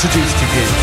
sophisticated.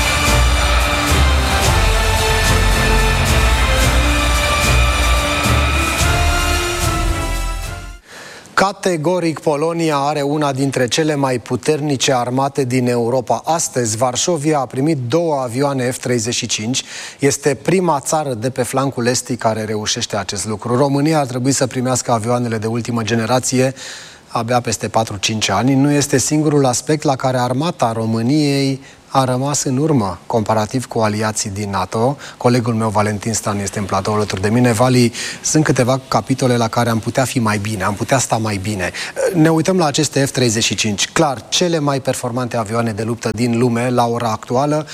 Categoric, Polonia are una dintre cele mai puternice armate din Europa. Astăzi, Varșovia a primit 2 avioane F-35. Este prima țară de pe flancul estic care reușește acest lucru. România ar trebui să primească avioanele de ultimă generație abia peste 4-5 ani. Nu este singurul aspect la care armata României a rămas în urmă, comparativ cu aliații din NATO. Colegul meu, Valentin Stan, este în platou alături de mine. Vali, sunt câteva capitole la care am putea fi mai bine, am putea sta mai bine. Ne uităm la aceste F-35. Clar, cele mai performante avioane de luptă din lume, la ora actuală,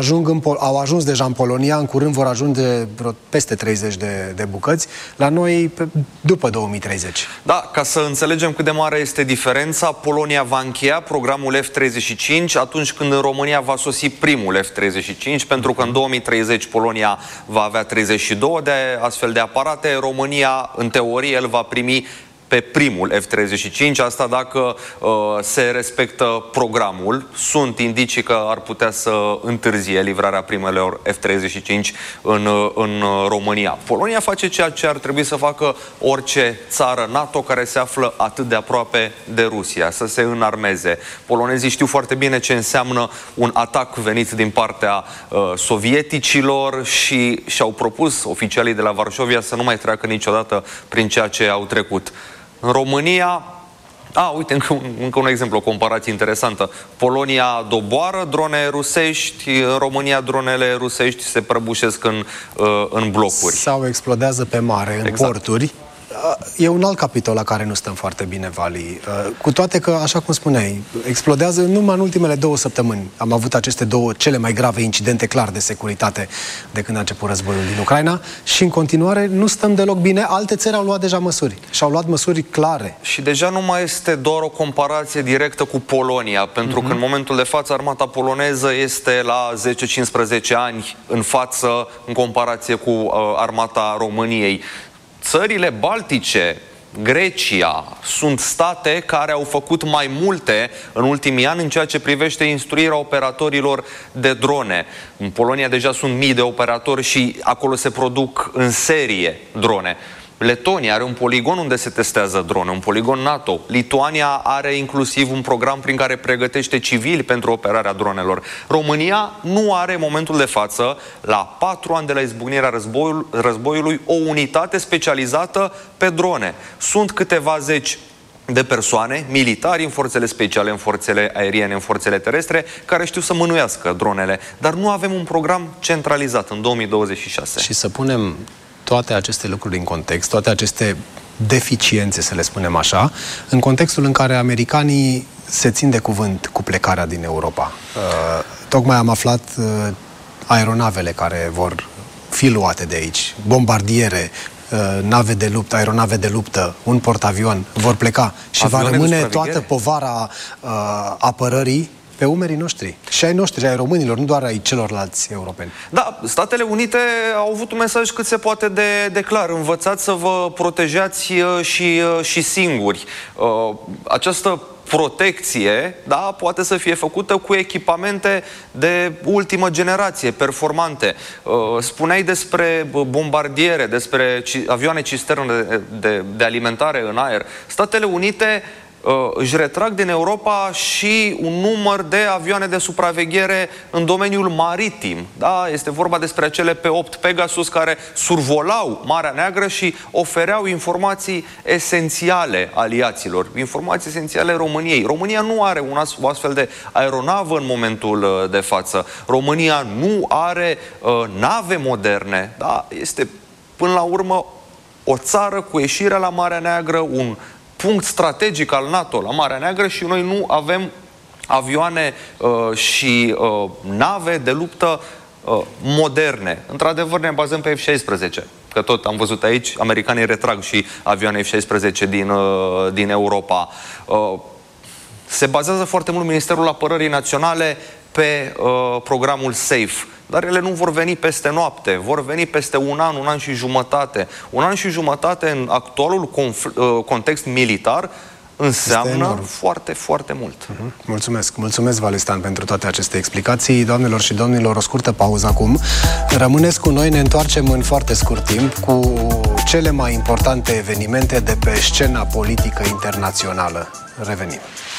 au ajuns deja în Polonia, în curând vor ajunge peste 30 de bucăți, la noi după 2030. Da, ca să înțelegem cât de mare este diferența, Polonia va încheia programul F-35 atunci când în România va sosi primul F-35, pentru că în 2030 Polonia va avea 32 de astfel de aparate. România, în teorie, el va primi pe primul F-35, asta dacă se respectă programul. Sunt indicii că ar putea să întârzie livrarea primelor F-35 în România. Polonia face ceea ce ar trebui să facă orice țară NATO care se află atât de aproape de Rusia, să se înarmeze. Polonezii știu foarte bine ce înseamnă un atac venit din partea sovieticilor și și-au propus oficialii de la Varșovia să nu mai treacă niciodată prin ceea ce au trecut. În România, uite, încă un exemplu, o comparație interesantă. Polonia doboară drone rusești, în România dronele rusești se prăbușesc în blocuri. Sau explodează pe mare, în porturi. E un alt capitol la care nu stăm foarte bine, Vali. Cu toate că, așa cum spuneai, explodează numai în ultimele 2 săptămâni. Am avut aceste 2 cele mai grave incidente clar de securitate de când a început războiul din Ucraina și în continuare nu stăm deloc bine. Alte țări au luat deja măsuri și au luat măsuri clare. Și deja nu mai este doar o comparație directă cu Polonia, pentru că în momentul de față armata poloneză este la 10-15 ani în față în comparație cu armata României. Țările baltice, Grecia, sunt state care au făcut mai multe în ultimii ani în ceea ce privește instruirea operatorilor de drone. În Polonia deja sunt mii de operatori și acolo se produc în serie drone. Letonia are un poligon unde se testează drone, un poligon NATO. Lituania are inclusiv un program prin care pregătește civili pentru operarea dronelor. România nu are în momentul de față, la 4 ani de la izbucnirea războiului, o unitate specializată pe drone. Sunt câteva zeci de persoane, militari în forțele speciale, în forțele aeriene, în forțele terestre, care știu să mânuiască dronele. Dar nu avem un program centralizat în 2026. Și să punem toate aceste lucruri în context, toate aceste deficiențe, să le spunem așa, în contextul în care americanii se țin de cuvânt cu plecarea din Europa. Tocmai am aflat aeronavele care vor fi luate de aici, bombardiere, nave de luptă, aeronave de luptă, un portavion, vor pleca și va rămâne toată povara apărării pe umerii noștri. Și ai noștri, ai românilor, nu doar ai celorlalți europeni. Da, Statele Unite au avut un mesaj cât se poate de clar. Învățați să vă protejați și singuri. Această protecție, da, poate să fie făcută cu echipamente de ultimă generație, performante. Spuneai despre bombardiere, despre avioane cisterne de alimentare în aer. Statele Unite își retrag din Europa și un număr de avioane de supraveghere în domeniul maritim. Da? Este vorba despre acele P-8 Pegasus care survolau Marea Neagră și ofereau informații esențiale aliaților, informații esențiale României. România nu are o astfel de aeronavă în momentul de față. România nu are nave moderne. Da? Este până la urmă o țară cu ieșirea la Marea Neagră, un punct strategic al NATO la Marea Neagră și noi nu avem avioane și nave de luptă moderne. Într-adevăr ne bazăm pe F-16, că tot am văzut aici, americanii retrag și avioane F-16 din Europa. Se bazează foarte mult Ministerul Apărării Naționale pe programul SAFE. Dar ele nu vor veni peste noapte, vor veni peste un an și jumătate. Un an și jumătate în actualul context militar înseamnă foarte, foarte mult. Mulțumesc, Valestan, pentru toate aceste explicații. Doamnelor și domnilor, o scurtă pauză acum. Rămâneți cu noi, ne întoarcem în foarte scurt timp cu cele mai importante evenimente de pe scena politică internațională. Revenim.